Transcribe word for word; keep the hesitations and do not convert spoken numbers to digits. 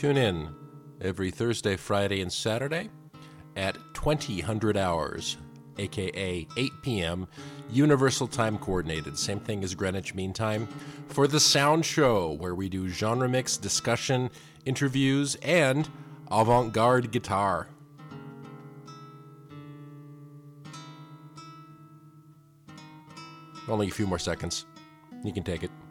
tune in every Thursday, Friday, and Saturday at twenty hundred hours, aka eight p.m. Universal Time Coordinated, same thing as Greenwich Mean Time, for The Sound Show, where we do genre mix, discussion, interviews, and avant-garde guitar. Only a few more seconds. You can take it.